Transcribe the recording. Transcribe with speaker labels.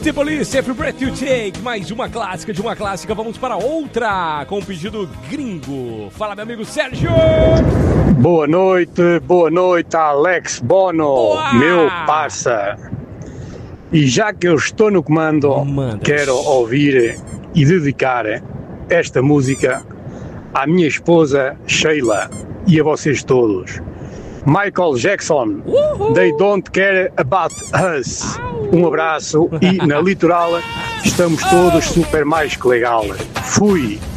Speaker 1: The Police, Every Breath You Take. Mais uma clássica de uma clássica. Vamos para outra com o pedido gringo. Fala, meu amigo Sérgio.
Speaker 2: Boa noite, Alex Bono,
Speaker 1: Boa!
Speaker 2: Meu parça. E já que eu estou no comando, quero ouvir e dedicar esta música à minha esposa Sheila e a vocês todos. Michael Jackson, They Don't Care About Us. Um abraço e na Litoral estamos todos super mais que legal. Fui!